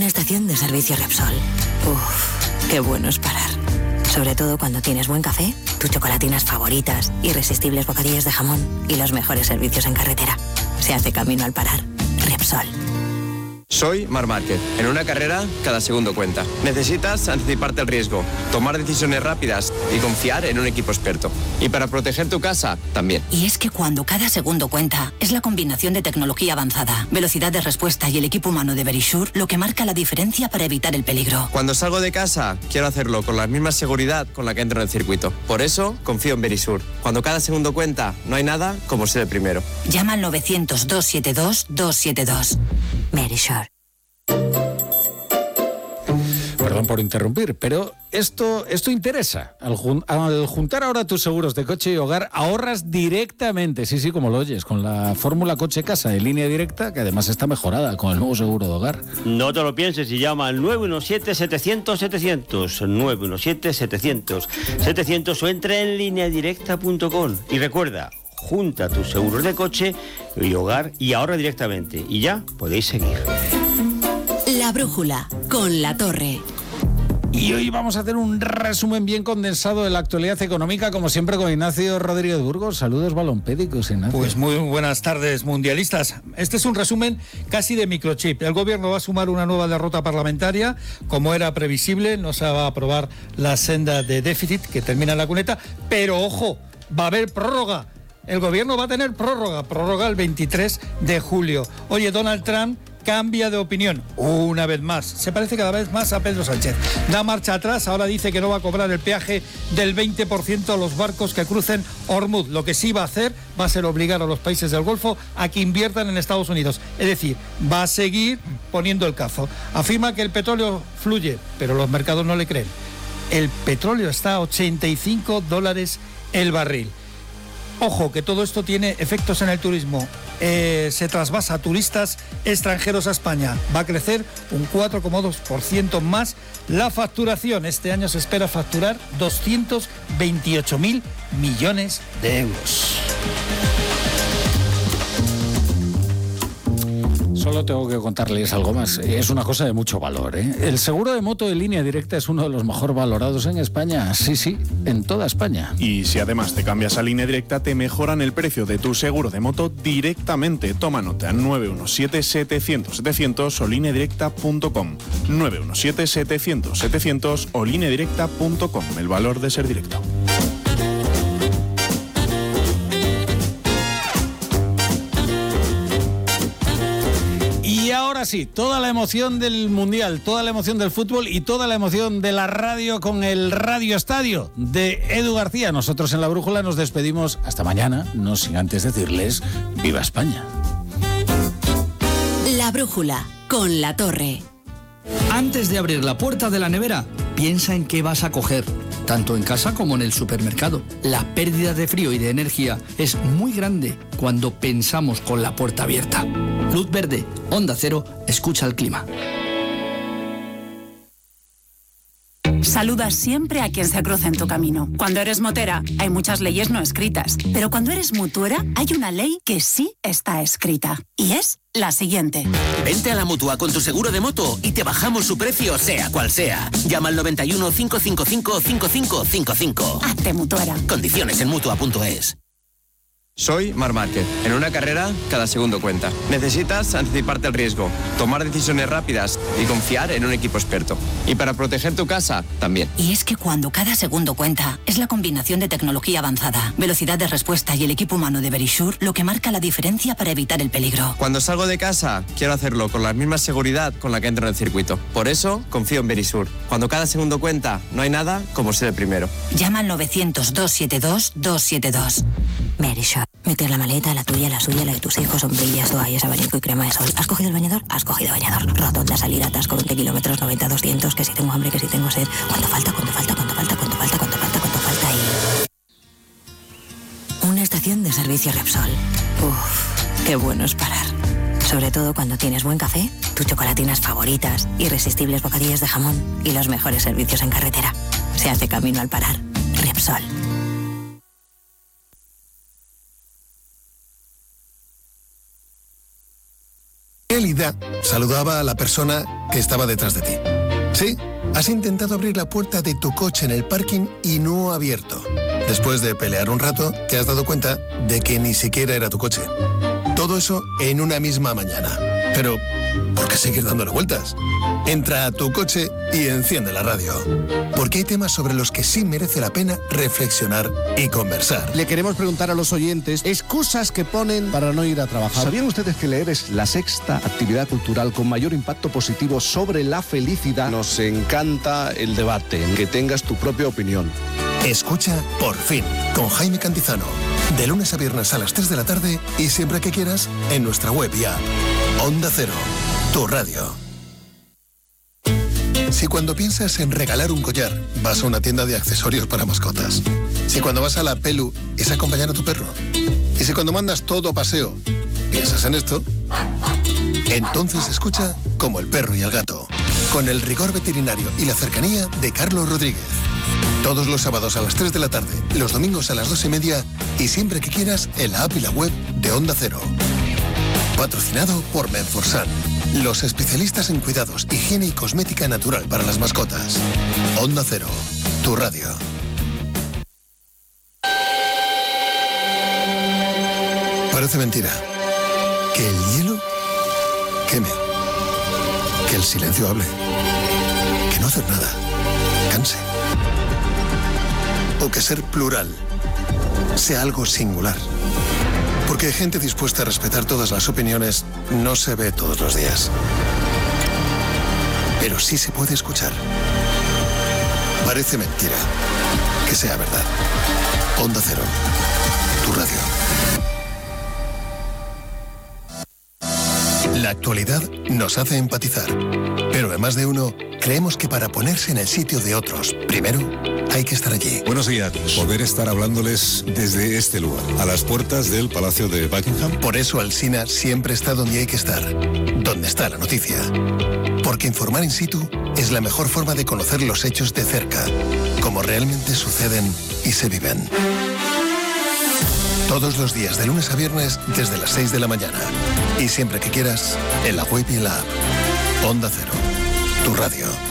Una estación de servicio Repsol. Uff, qué bueno es parar. Sobre todo cuando tienes buen café, tus chocolatinas favoritas, irresistibles bocadillos de jamón y los mejores servicios en carretera. Se hace camino al parar. Repsol. Soy Marc Márquez. En una carrera, cada segundo cuenta. Necesitas anticiparte al riesgo, tomar decisiones rápidas y confiar en un equipo experto. Y para proteger tu casa, también. Y es que cuando cada segundo cuenta, es la combinación de tecnología avanzada, velocidad de respuesta y el equipo humano de Verisure lo que marca la diferencia para evitar el peligro. Cuando salgo de casa, quiero hacerlo con la misma seguridad con la que entro en el circuito. Por eso, confío en Verisure. Cuando cada segundo cuenta, no hay nada como ser el primero. Llama al 900-272-272. Verisure. Perdón por interrumpir, pero esto interesa. Al juntar ahora tus seguros de coche y hogar, ahorras directamente, sí, como lo oyes, con la fórmula coche-casa de Línea Directa, que además está mejorada con el nuevo seguro de hogar. No te lo pienses y llama al 917-700-700, 917-700-700 o entra en lineadirecta.com. Y recuerda, junta tus seguros de coche y hogar y ahorra directamente. Y ya podéis seguir. La Brújula, con La Torre. Y hoy vamos a hacer un resumen bien condensado de la actualidad económica, como siempre, con Ignacio Rodríguez Burgos. Saludos balompédicos, Ignacio. Pues muy buenas tardes, mundialistas. Este es un resumen casi de microchip. El gobierno va a sumar una nueva derrota parlamentaria. Como era previsible, no se va a aprobar la senda de déficit que termina en la cuneta, pero ojo, va a haber prórroga. El gobierno va a tener prórroga el 23 de julio. Oye, Donald Trump cambia de opinión una vez más. Se parece cada vez más a Pedro Sánchez. Da marcha atrás, ahora dice que no va a cobrar el peaje del 20% a los barcos que crucen Hormuz. Lo que sí va a hacer va a ser obligar a los países del Golfo a que inviertan en Estados Unidos. Es decir, va a seguir poniendo el cazo. Afirma que el petróleo fluye, pero los mercados no le creen. El petróleo está a $85 el barril. Ojo, que todo esto tiene efectos en el turismo. Se trasvasa a turistas extranjeros a España. Va a crecer un 4,2% más la facturación. Este año se espera facturar 228.000 millones de euros. Solo tengo que contarles algo más. Es una cosa de mucho valor, ¿eh? El seguro de moto de Línea Directa es uno de los mejor valorados en España. Sí, en toda España. Y si además te cambias a Línea Directa, te mejoran el precio de tu seguro de moto directamente. Toma nota, 917-700-700 o lineadirecta.com. 917-700-700 o lineadirecta.com. El valor de ser directo. Y ahora sí, toda la emoción del Mundial, toda la emoción del fútbol y toda la emoción de la radio con el Radio Estadio de Edu García. Nosotros en La Brújula nos despedimos hasta mañana, no sin antes decirles ¡viva España! La Brújula, con La Torre. Antes de abrir la puerta de la nevera, piensa en qué vas a coger, tanto en casa como en el supermercado. La pérdida de frío y de energía es muy grande cuando pensamos con la puerta abierta. Luz verde, Onda Cero, escucha el clima. Saluda siempre a quien se cruza en tu camino. Cuando eres motera, hay muchas leyes no escritas. Pero cuando eres mutuera, hay una ley que sí está escrita. Y es la siguiente. Vente a la Mutua con tu seguro de moto y te bajamos su precio, sea cual sea. Llama al 91 555 5555. Hazte mutuera. Condiciones en Mutua.es. Soy Marc Márquez. En una carrera, cada segundo cuenta. Necesitas anticiparte al riesgo, tomar decisiones rápidas y confiar en un equipo experto. Y para proteger tu casa, también. Y es que cuando cada segundo cuenta, es la combinación de tecnología avanzada, velocidad de respuesta y el equipo humano de Verisure lo que marca la diferencia para evitar el peligro. Cuando salgo de casa, quiero hacerlo con la misma seguridad con la que entro en el circuito. Por eso, confío en Verisure. Cuando cada segundo cuenta, no hay nada como ser el primero. Llama al 900-272-272. Verisure. Meter la maleta, la tuya, la suya, la de tus hijos, sombrillas, toallas, abanico y crema de sol. ¿Has cogido el bañador? Has cogido bañador. Rotonda, salida, atasco, 20 kilómetros, 90, 200, que si tengo hambre, que si tengo sed. ¿Cuánto falta? Y... Una estación de servicio Repsol. Uff, qué bueno es parar. Sobre todo cuando tienes buen café, tus chocolatinas favoritas, irresistibles bocadillos de jamón y los mejores servicios en carretera. Se hace camino al parar. Repsol. Elida saludaba a la persona que estaba detrás de ti. Sí, has intentado abrir la puerta de tu coche en el parking y no ha abierto. Después de pelear un rato, te has dado cuenta de que ni siquiera era tu coche. Todo eso en una misma mañana. Pero, ¿por qué seguir dándole vueltas? Entra a tu coche y enciende la radio. Porque hay temas sobre los que sí merece la pena reflexionar y conversar. Le queremos preguntar a los oyentes excusas que ponen para no ir a trabajar. ¿Sabían ustedes que leer es la sexta actividad cultural con mayor impacto positivo sobre la felicidad? Nos encanta el debate, que tengas tu propia opinión. Escucha Por Fin, con Jaime Cantizano. De lunes a viernes a las 3 de la tarde y siempre que quieras en nuestra web y app. Onda Cero, tu radio. Si cuando piensas en regalar un collar, vas a una tienda de accesorios para mascotas. Si cuando vas a la Pelu es acompañar a tu perro. Y si cuando mandas todo a paseo, piensas en esto, entonces escucha Como el perro y el gato, con el rigor veterinario y la cercanía de Carlos Rodríguez. Todos los sábados a las 3 de la tarde, los domingos a las 2:30 y siempre que quieras en la app y la web de Onda Cero. Patrocinado por Menforsan, los especialistas en cuidados, higiene y cosmética natural para las mascotas. Onda Cero, tu radio. Parece mentira que el hielo queme, que el silencio hable, que no hacer nada canse, o que ser plural sea algo singular. Porque gente dispuesta a respetar todas las opiniones no se ve todos los días. Pero sí se puede escuchar. Parece mentira que sea verdad. Onda Cero, tu radio. La actualidad nos hace empatizar, pero además de uno, creemos que para ponerse en el sitio de otros, primero hay que estar allí. Buenos días. Poder estar hablándoles desde este lugar, a las puertas del Palacio de Buckingham. Por eso Alsina siempre está donde hay que estar, donde está la noticia. Porque informar in situ es la mejor forma de conocer los hechos de cerca, como realmente suceden y se viven. Todos los días, de lunes a viernes, desde las 6 de la mañana. Y siempre que quieras, en la web y en la app. Onda Cero, tu radio.